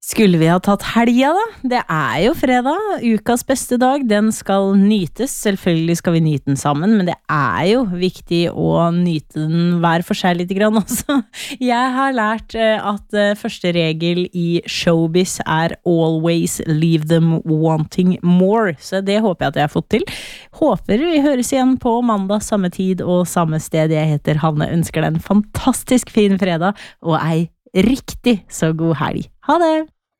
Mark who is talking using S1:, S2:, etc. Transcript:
S1: Skulle vi ha tatt helga da? Det jo fredag, ukas beste dag, den skal nytes, selvfølgelig skal vi nyte den sammen, men det jo viktig å nyte den hver for seg litt grann også. Jeg har lært at første regel i showbiz always leave them wanting more, så det håper jeg at jeg har fått til. Håper vi høres igjen på mandag, samme tid og samme sted. Jeg heter Hanne, ønsker deg en fantastisk fin fredag, og riktig så god helg. Ha det!